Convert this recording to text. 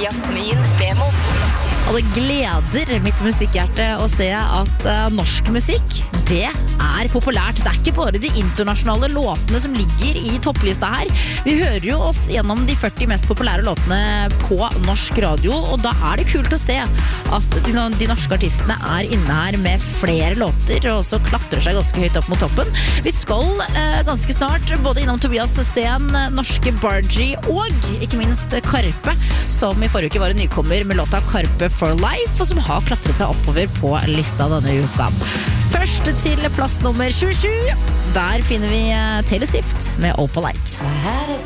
Jasmin Vemod. Og det gleder mitt musikkhjerte å se at norsk musikk, det er populært. Det er ikke bare de internasjonale låtene som ligger i topplista her. Vi hører jo oss gjennom de 40 mest populære låtene på norsk radio, og da er det kult å se at de norske artistene er inne her med flere låter, og også klatrer seg ganske høyt opp mot toppen. Vi skal ganske snart både innom Tobias Sten, norske Bargie og ikke minst Karpe, som i forrige uke var en nykommer med låta Karpe for Life, og som har klatret seg oppover på lista denne uka. Først til plass nummer 27. Der finner vi Taylor Swift med Opalite.